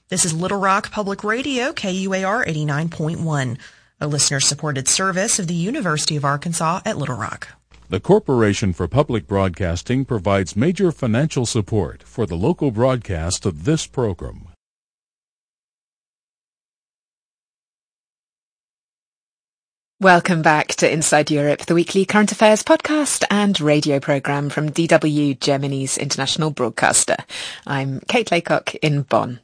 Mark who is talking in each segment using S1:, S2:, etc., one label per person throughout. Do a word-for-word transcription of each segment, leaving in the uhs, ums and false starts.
S1: This is Little Rock Public Radio, K U A R eighty-nine point one, a listener-supported service of the University of Arkansas at Little Rock.
S2: The Corporation for Public Broadcasting provides major financial support for the local broadcast of this program.
S3: Welcome back to Inside Europe, the weekly current affairs podcast and radio programme from D W, Germany's international broadcaster. I'm Kate Laycock in Bonn.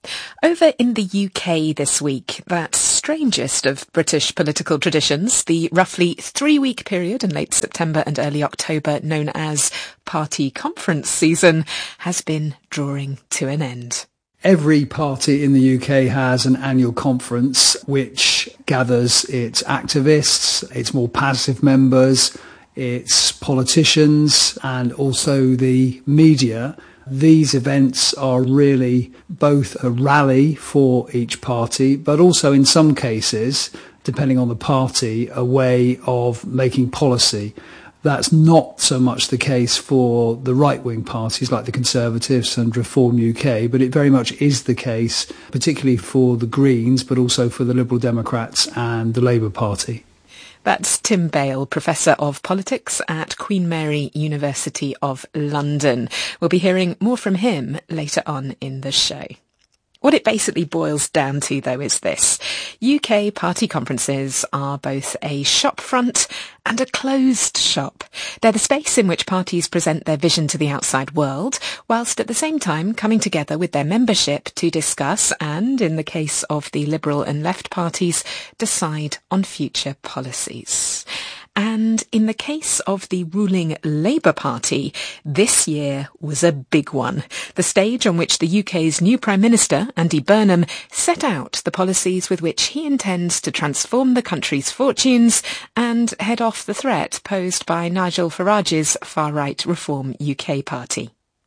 S3: Over in the U K this week, that strangest of British political traditions, the roughly three-week period in late September and early October known as party conference season, has been drawing to an end.
S4: Every party in the U K has an annual conference which gathers its activists, its more passive members, its politicians, and also the media. These events are really both a rally for each party, but also in some cases, depending on the party, a way of making policy. That's not so much the case for the right-wing parties like the Conservatives and Reform U K, but it very much is the case, particularly for the Greens, but also for the Liberal Democrats and the Labour Party.
S3: That's Tim Bale, Professor of Politics at Queen Mary University of London. We'll be hearing more from him later on in the show. What it basically boils down to, though, is this. U K party conferences are both a shop front and a closed shop. They're the space in which parties present their vision to the outside world, whilst at the same time coming together with their membership to discuss and, in the case of the Liberal and Left parties, decide on future policies. And in the case of the ruling Labour Party, this year was a big one. The stage on which the U K's new Prime Minister, Andy Burnham, set out the policies with which he intends to transform the country's fortunes and head off the threat posed by Nigel Farage's far-right Reform U K party.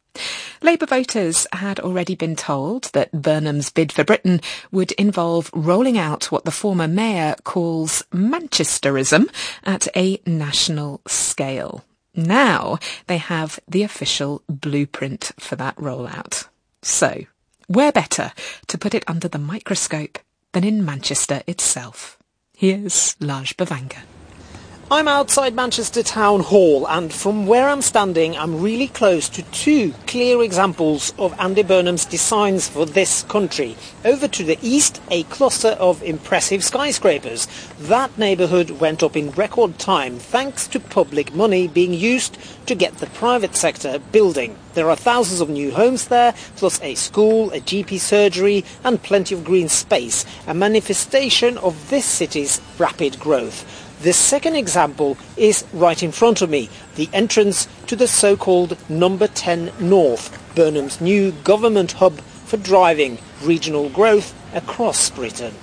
S3: Labour voters had already been told that Burnham's bid for Britain would involve rolling out what the former mayor calls Manchesterism at a national scale. Now they have the official blueprint for that rollout. So, where better to put it under the microscope than in Manchester itself? Here's Laj Bavanga.
S5: I'm outside Manchester Town Hall, and from where I'm standing, I'm really close to two clear examples of Andy Burnham's designs for this country. Over to the east, a cluster of impressive skyscrapers. That neighbourhood went up in record time thanks to public money being used to get the private sector building. There are thousands of new homes there, plus a school, a G P surgery and plenty of green space, a manifestation of this city's rapid growth. The second example is right in front of me, the entrance to the so-called Number ten North, Burnham's new government hub for driving regional growth across Britain.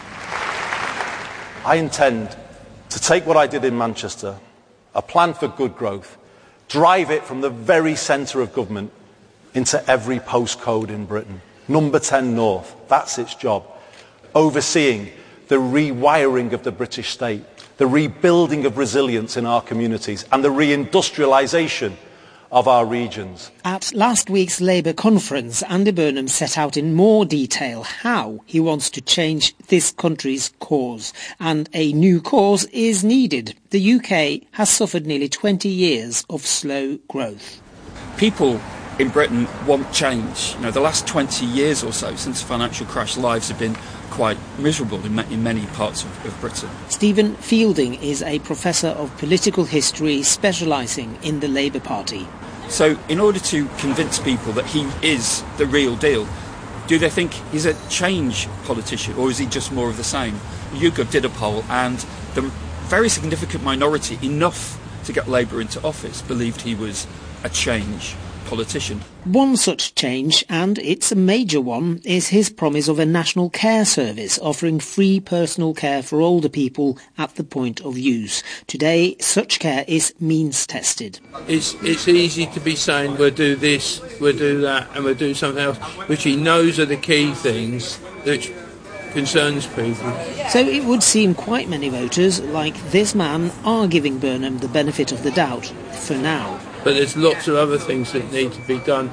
S6: I intend to take what I did in Manchester, a plan for good growth, drive it from the very centre of government into every postcode in Britain. Number ten North, that's its job, overseeing the rewiring of the British state, the rebuilding of resilience in our communities and the reindustrialisation of our regions.
S5: At last week's Labour conference, Andy Burnham set out in more detail how he wants to change this country's course. And a new course is needed. The U K has suffered nearly twenty years of slow growth.
S7: People in Britain want change. You know, the last twenty years or so, since the financial crash, lives have been quite miserable in, in many parts of, of Britain.
S5: Stephen Fielding is a professor of political history specialising in the Labour Party.
S7: So in order to convince people that he is the real deal, do they think he's a change politician or is he just more of the same? YouGov did a poll and the very significant minority, enough to get Labour into office, believed he was a change politician.
S5: One such change, and it's a major one, is his promise of a national care service offering free personal care for older people at the point of use. Today, such care is means tested.
S8: It's, it's easy to be saying we'll do this, we'll do that, and we'll do something else, which he knows are the key things that concerns people.
S5: So it would seem quite many voters, like this man, are giving Burnham the benefit of the doubt, for now.
S8: But there's lots of other things that need to be done,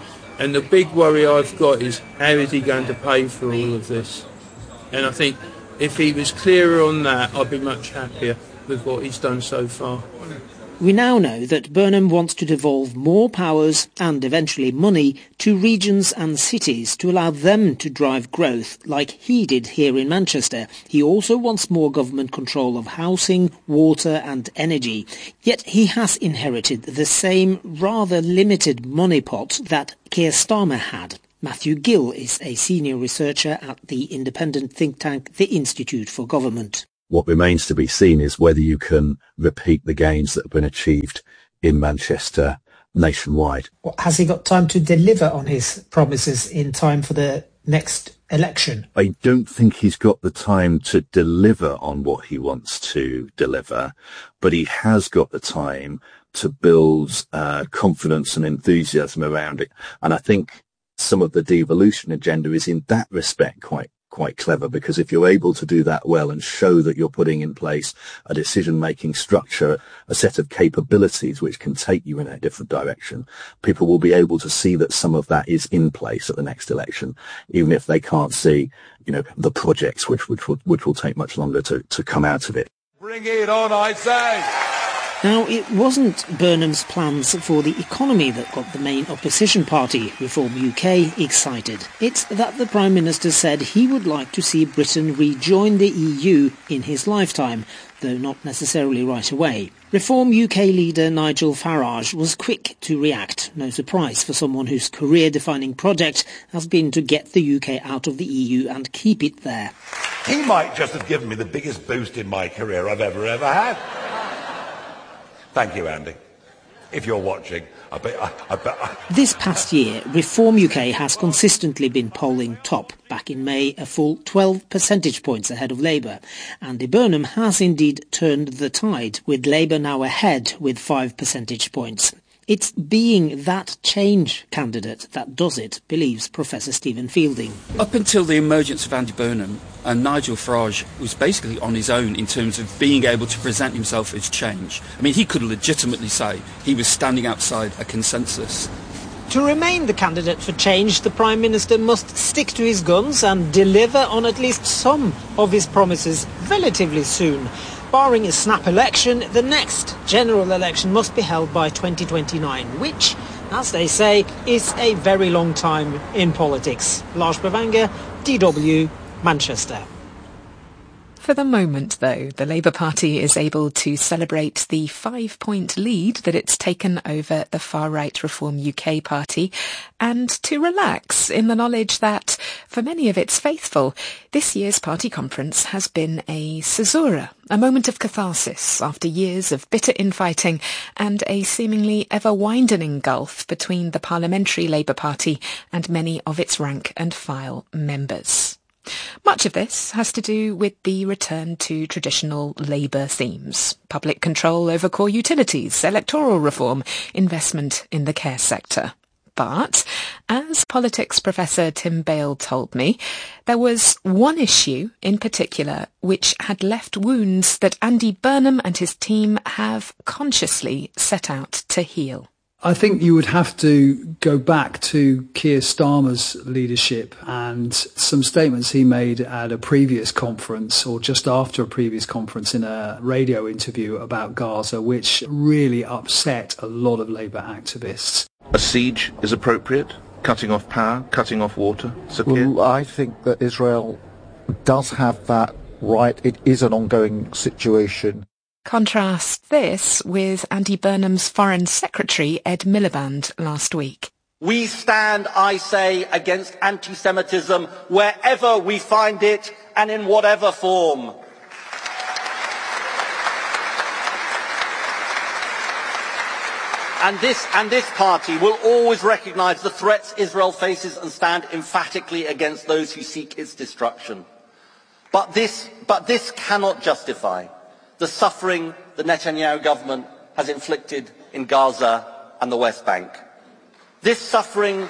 S8: And the big worry I've got is how is he going to pay for all of this? And I think if he was clearer on that, I'd be much happier with what he's done so far.
S5: We now know that Burnham wants to devolve more powers and eventually money to regions and cities to allow them to drive growth like he did here in Manchester. He also wants more government control of housing, water and energy. Yet he has inherited the same rather limited money pot that Keir Starmer had. Matthew Gill is a senior researcher at the independent think tank, the Institute for Government.
S9: What remains to be seen is whether you can repeat the gains that have been achieved in Manchester nationwide.
S5: Well, has he got time to deliver on his promises in time for the next election?
S9: I don't think he's got the time to deliver on what he wants to deliver, but he has got the time to build uh, confidence and enthusiasm around it. And I think some of the devolution agenda is in that respect quite quite clever, because if you're able to do that well and show that you're putting in place a decision-making structure, a set of capabilities which can take you in a different direction, people will be able to see that some of that is in place at the next election, even if they can't see, you know, the projects which which will, which will take much longer to, to come out of it.
S10: Bring it on, I say!
S5: Now, it wasn't Burnham's plans for the economy that got the main opposition party, Reform U K, excited. It's that the Prime Minister said he would like to see Britain rejoin the E U in his lifetime, though not necessarily right away. Reform U K leader Nigel Farage was quick to react, no surprise for someone whose career-defining project has been to get the U K out of the E U and keep it there.
S10: He might just have given me the biggest boost in my career I've ever, ever had. Thank you, Andy. If you're watching, I bet... I, I bet I...
S5: This past year, Reform U K has consistently been polling top. Back in May, a full twelve percentage points ahead of Labour. Andy Burnham has indeed turned the tide, with Labour now ahead with five percentage points. It's being that change candidate that does it, believes Professor Stephen Fielding.
S7: Up until the emergence of Andy Burnham, and Nigel Farage was basically on his own in terms of being able to present himself as change. I mean, he could legitimately say he was standing outside a consensus.
S5: To remain the candidate for change, the Prime Minister must stick to his guns and deliver on at least some of his promises relatively soon. Barring a snap election, the next general election must be held by twenty twenty-nine, which, as they say, is a very long time in politics. Lars Bavanger, D W, Manchester.
S3: For the moment, though, the Labour Party is able to celebrate the five-point lead that it's taken over the far-right Reform U K party, and to relax in the knowledge that, for many of its faithful, this year's party conference has been a caesura, a moment of catharsis after years of bitter infighting and a seemingly ever-widening gulf between the Parliamentary Labour Party and many of its rank-and-file members. Much of this has to do with the return to traditional Labour themes: public control over core utilities, electoral reform, investment in the care sector. But, as politics professor Tim Bale told me, there was one issue in particular which had left wounds that Andy Burnham and his team have consciously set out to heal.
S4: I think you would have to go back to Keir Starmer's leadership and some statements he made at a previous conference, or just after a previous conference, in a radio interview about Gaza, which really upset a lot of Labour activists.
S11: A siege is appropriate? Cutting off power, cutting off water? Sakir?
S12: Well, I think that Israel does have that right. It is an ongoing situation.
S3: Contrast this with Andy Burnham's Foreign Secretary Ed Miliband last week.
S13: We stand, I say, against anti-Semitism wherever we find it and in whatever form. And this, and this party will always recognise the threats Israel faces and stand emphatically against those who seek its destruction. But this, but this cannot justify the suffering the Netanyahu government has inflicted in Gaza and the West Bank. This suffering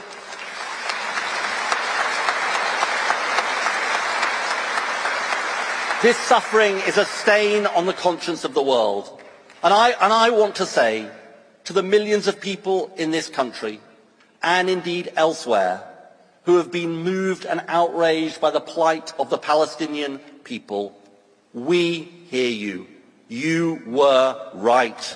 S13: This suffering is a stain on the conscience of the world. And I, and I want to say to the millions of people in this country and indeed elsewhere, who have been moved and outraged by the plight of the Palestinian people, we hear you. You were right.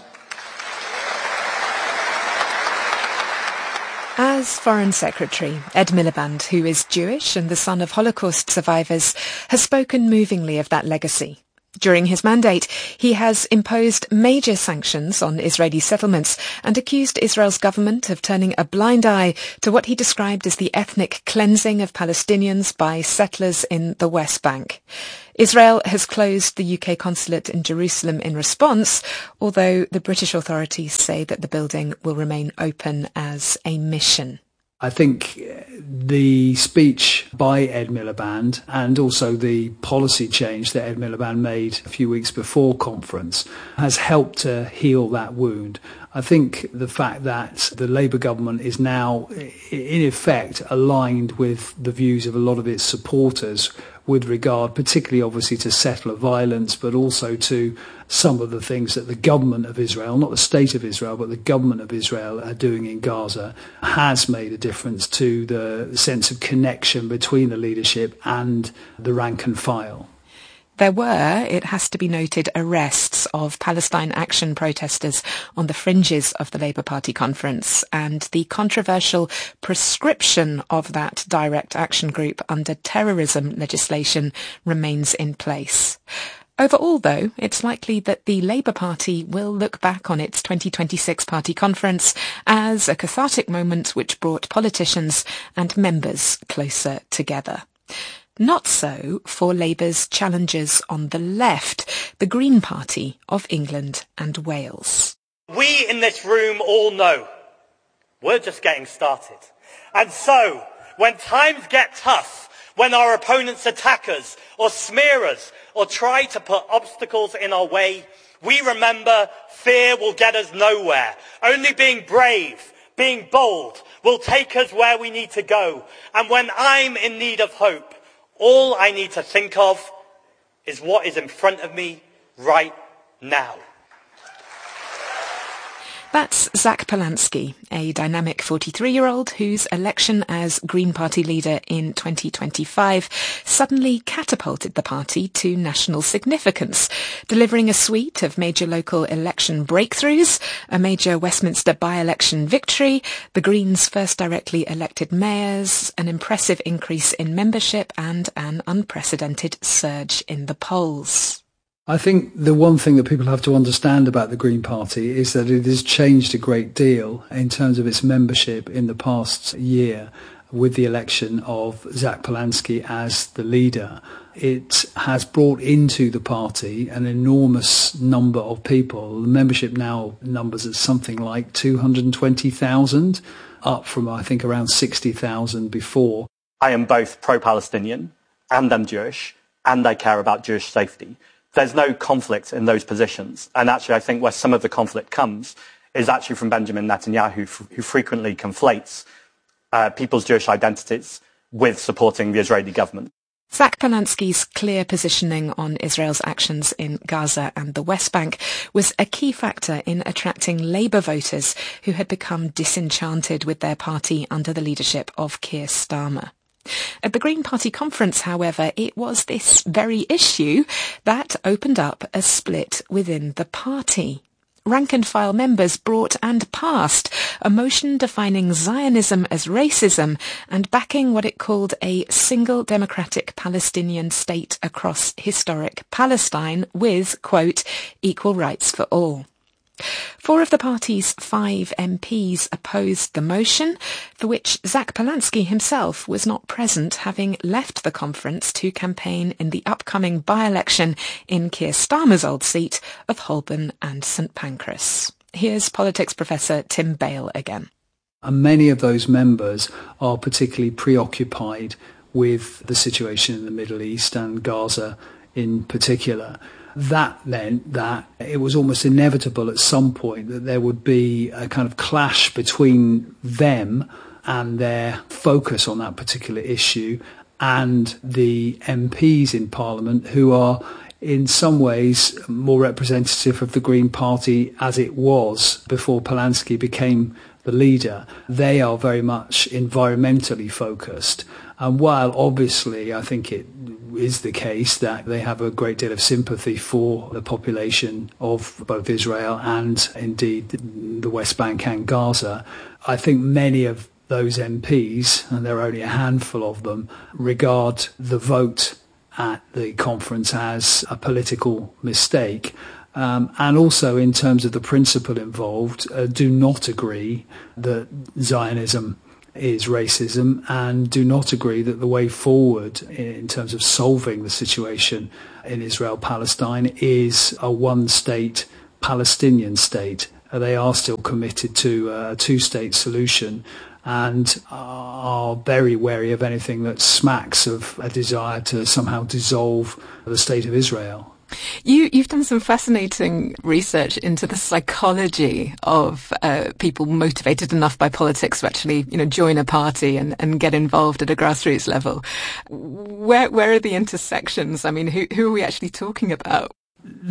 S3: As Foreign Secretary, Ed Miliband, who is Jewish and the son of Holocaust survivors, has spoken movingly of that legacy. During his mandate, he has imposed major sanctions on Israeli settlements and accused Israel's government of turning a blind eye to what he described as the ethnic cleansing of Palestinians by settlers in the West Bank. Israel has closed the U K consulate in Jerusalem in response, although the British authorities say that the building will remain open as a mission.
S4: I think the speech by Ed Miliband and also the policy change that Ed Miliband made a few weeks before conference has helped to heal that wound. I think the fact that the Labour government is now, in effect, aligned with the views of a lot of its supporters with regard particularly obviously to settler violence, but also to some of the things that the government of Israel, not the state of Israel, but the government of Israel are doing in Gaza, has made a difference to the sense of connection between the leadership and the rank and file.
S3: There were, it has to be noted, arrests of Palestine Action protesters on the fringes of the Labour Party conference, and the controversial prescription of that direct action group under terrorism legislation remains in place. Overall, though, it's likely that the Labour Party will look back on its twenty twenty-six party conference as a cathartic moment which brought politicians and members closer together. Not so for Labour's challengers on the left, the Green Party of England and Wales.
S14: We in this room all know we're just getting started. And so, when times get tough, when our opponents attack us or smear us or try to put obstacles in our way, we remember fear will get us nowhere. Only being brave, being bold will take us where we need to go. And when I'm in need of hope, all I need to think of is what is in front of me right now.
S3: That's Zach Polanski, a dynamic forty-three-year-old whose election as Green Party leader in twenty twenty-five suddenly catapulted the party to national significance, delivering a suite of major local election breakthroughs, a major Westminster by-election victory, the Greens' first directly elected mayors, an impressive increase in membership, and an unprecedented surge in the polls.
S4: I think the one thing that people have to understand about the Green Party is that it has changed a great deal in terms of its membership in the past year with the election of Zach Polanski as the leader. It has brought into the party an enormous number of people. The membership now numbers at something like two hundred twenty thousand, up from I think around sixty thousand before.
S14: I am both pro-Palestinian and I'm Jewish and I care about Jewish safety. There's no conflict in those positions. And actually, I think where some of the conflict comes is actually from Benjamin Netanyahu, who frequently conflates uh, people's Jewish identities with supporting the Israeli government.
S3: Zach Polanski's clear positioning on Israel's actions in Gaza and the West Bank was a key factor in attracting Labour voters who had become disenchanted with their party under the leadership of Keir Starmer. At the Green Party conference, however, it was this very issue that opened up a split within the party. Rank-and-file members brought and passed a motion defining Zionism as racism and backing what it called a single democratic Palestinian state across historic Palestine with, quote, equal rights for all. Four of the party's five M Ps opposed the motion, for which Zach Polanski himself was not present, having left the conference to campaign in the upcoming by-election in Keir Starmer's old seat of Holborn and St Pancras. Here's politics professor Tim Bale again.
S4: And many of those members are particularly preoccupied with the situation in the Middle East and Gaza in particular. That meant that it was almost inevitable at some point that there would be a kind of clash between them and their focus on that particular issue and the M Ps in Parliament who are in some ways more representative of the Green Party as it was before Polanski became the leader, they are very much environmentally focused. And while obviously I think it is the case that they have a great deal of sympathy for the population of both Israel and indeed the West Bank and Gaza, I think many of those M Ps, and there are only a handful of them, regard the vote at the conference as a political mistake. Um, and also in terms of the principle involved, uh, do not agree that Zionism is racism and do not agree that the way forward in terms of solving the situation in Israel-Palestine is a one-state Palestinian state. Uh, they are still committed to a two-state solution and are very wary of anything that smacks of a desire to somehow dissolve the state of Israel.
S3: You, you've done some fascinating research into the psychology of uh, people motivated enough by politics to actually, you know, join a party and, and get involved at a grassroots level. Where where are the intersections? I mean, who who are we actually talking about?